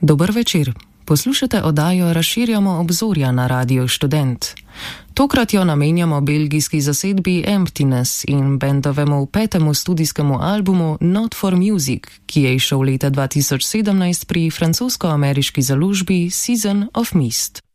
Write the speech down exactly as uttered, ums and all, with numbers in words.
Dober večer. Poslušate oddajo Razširjamo obzorja na Radiu Študent. Tokrat jo namenjamo belgijski zasedbi Emptiness in bendovemu petemu studijskemu albumu Not for Music, ki je izšel leta dva tisoč sedemnajst pri francosko-ameriški založbi Season of Mist.